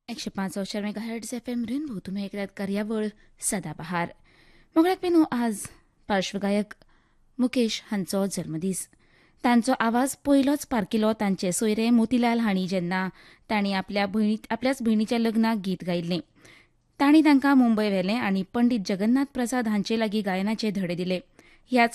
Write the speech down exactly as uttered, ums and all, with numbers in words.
एकशे पाच Avchar mega hertz F M rainbow तुम्ही ऐकतात कार्यावळ सदाबहार. मोगळ्याक पेनू आज पार्श्वगायक मुकेश हांचो जल्मदीस. तांचो आवाज पयलोच पारकिलो तांचे सोयरे मोतीलाल हांणी जेन्ना तांणी आपल्या भयणी आपल्याच भयणीच्या लग्नाक गीत गायिल्लें. तांणी तांकां मुंबय व्हेलें आनी पंडीत जगन्नाथ प्रसाद हांचे लागीं गायनाचे धडे दिले. ह्याच